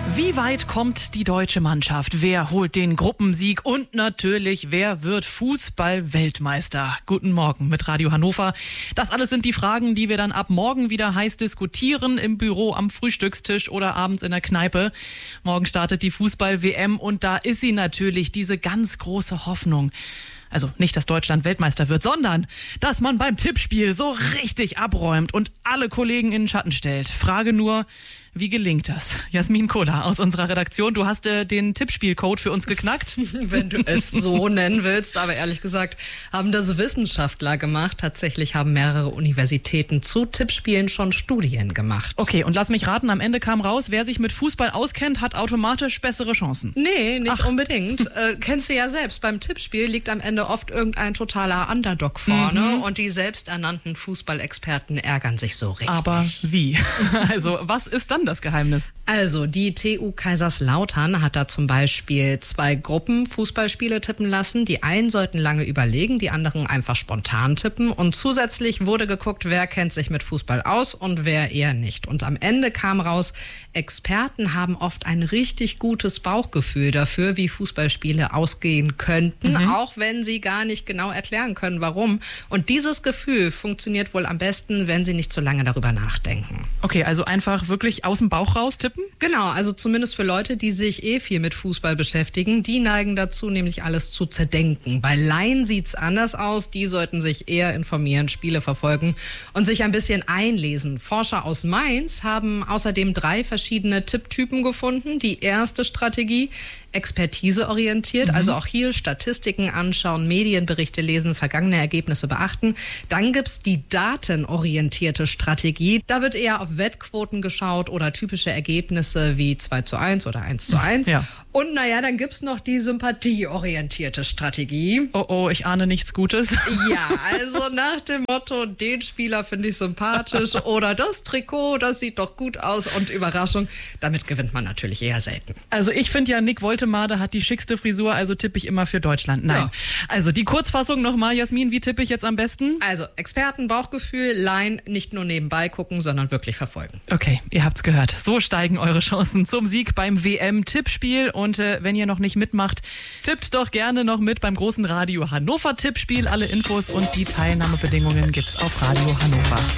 Wie weit kommt die deutsche Mannschaft? Wer holt den Gruppensieg? Und natürlich, wer wird Fußball-Weltmeister? Guten Morgen mit Radio Hannover. Das alles sind die Fragen, die wir dann ab morgen wieder heiß diskutieren, im Büro, am Frühstückstisch oder abends in der Kneipe. Morgen startet die Fußball-WM und da ist sie natürlich, diese ganz große Hoffnung. Also nicht, dass Deutschland Weltmeister wird, sondern dass man beim Tippspiel so richtig abräumt und alle Kollegen in den Schatten stellt. Frage nur, wie gelingt das? Jasmin Kohler aus unserer Redaktion, du hast den Tippspielcode für uns geknackt. Wenn du es so nennen willst, aber ehrlich gesagt haben das Wissenschaftler gemacht. Tatsächlich haben mehrere Universitäten zu Tippspielen schon Studien gemacht. Okay, und lass mich raten, am Ende kam raus, wer sich mit Fußball auskennt, hat automatisch bessere Chancen. Nee, nicht unbedingt. Kennst du ja selbst, beim Tippspiel liegt am Ende oft irgendein totaler Underdog vorne und die selbsternannten Fußballexperten ärgern sich so richtig. Aber wie? Also, was ist dann das Geheimnis? Also, die TU Kaiserslautern hat da zum Beispiel 2 Gruppen Fußballspiele tippen lassen. Die einen sollten lange überlegen, die anderen einfach spontan tippen. Und zusätzlich wurde geguckt, wer kennt sich mit Fußball aus und wer eher nicht. Und am Ende kam raus, Experten haben oft ein richtig gutes Bauchgefühl dafür, wie Fußballspiele ausgehen könnten, auch wenn sie gar nicht genau erklären können, warum. Und dieses Gefühl funktioniert wohl am besten, wenn sie nicht zu lange darüber nachdenken. Okay, also einfach wirklich aus dem Bauch raus tippen? Genau, also zumindest für Leute, die sich viel mit Fußball beschäftigen, die neigen dazu, nämlich alles zu zerdenken. Bei Laien sieht's anders aus, die sollten sich eher informieren, Spiele verfolgen und sich ein bisschen einlesen. Forscher aus Mainz haben außerdem 3 verschiedene Tipptypen gefunden. Die erste Strategie, expertiseorientiert, also auch hier Statistiken anschauen, Medienberichte lesen, vergangene Ergebnisse beachten. Dann gibt's die datenorientierte Strategie. Da wird eher auf Wettquoten geschaut oder typische Ergebnisse wie 2:1 oder 1:1. Ja. Und dann gibt's noch die sympathieorientierte Strategie. Oh, ich ahne nichts Gutes. Ja, also nach dem Motto, den Spieler finde ich sympathisch oder das Trikot, das sieht doch gut aus und Überraschung, damit gewinnt man natürlich eher selten. Also ich finde ja, Nick Woltemade hat die schickste Frisur, also tippe ich immer für Deutschland. Nein. Ja. Also die Kurzfassung nochmal, Jasmin, wie tippe ich jetzt am besten? Also Experten, Bauchgefühl, Laien, nicht nur nebenbei gucken, sondern wirklich verfolgen. Okay, ihr habt's gehört. So steigen eure Chancen zum Sieg beim WM-Tippspiel. Und wenn ihr noch nicht mitmacht, tippt doch gerne noch mit beim großen Radio Hannover Tippspiel. Alle Infos und die Teilnahmebedingungen gibt's auf Radio Hannover.